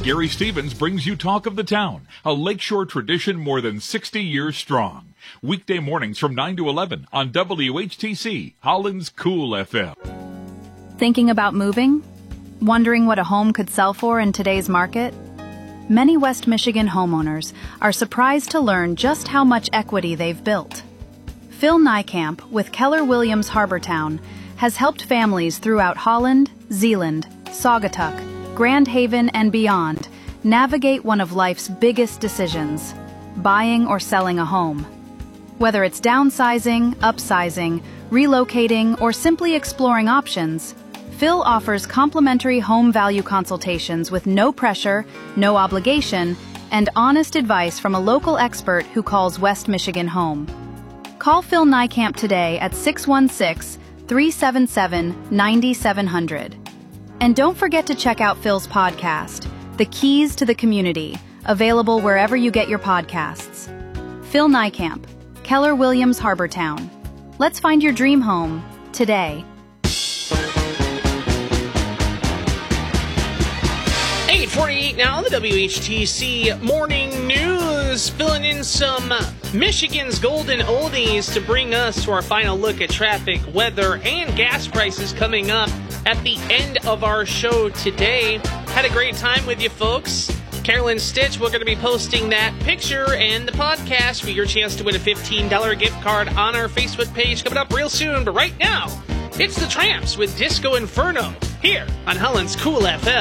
Gary Stevens brings you Talk of the Town, a lakeshore tradition more than 60 years strong. Weekday mornings from 9 to 11 on WHTC, Holland's Cool FM. Thinking about moving? Wondering what a home could sell for in today's market? Many West Michigan homeowners are surprised to learn just how much equity they've built. Phil Nijkamp with Keller Williams Harbortown has helped families throughout Holland, Zeeland, Saugatuck, Grand Haven, and beyond navigate one of life's biggest decisions, buying or selling a home. Whether it's downsizing, upsizing, relocating, or simply exploring options, Phil offers complimentary home value consultations with no pressure, no obligation, and honest advice from a local expert who calls West Michigan home. Call Phil Nijkamp today at 616-377-9700. And don't forget to check out Phil's podcast, The Keys to the Community, available wherever you get your podcasts. Phil Nijkamp, Keller Williams Harbortown. Let's find your dream home today. 8:48 now, the WHTC Morning News, filling in some Michigan's golden oldies to bring us to our final look at traffic, weather, and gas prices coming up at the end of our show today. Had a great time with you folks. Carolyn Stitch, we're going to be posting that picture and the podcast for your chance to win a $15 gift card on our Facebook page coming up real soon. But right now, it's the Tramps with Disco Inferno here on Holland's Cool FM.